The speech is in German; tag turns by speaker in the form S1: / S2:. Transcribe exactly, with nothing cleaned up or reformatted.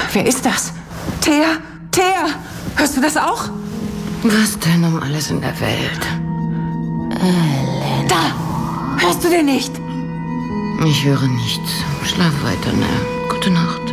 S1: Wer ist das? Thea? Thea! Hörst du das auch?
S2: Was denn um alles in der Welt?
S1: Ellen. Da! Hörst du den nicht?
S2: Ich höre nichts. Schlaf weiter, ne? Gute Nacht.